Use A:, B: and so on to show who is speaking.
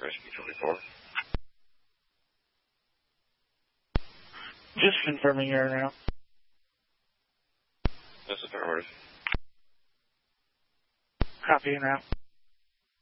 A: Rescue 24.
B: Just confirming your now.
A: This is affirmative.
B: Copy now.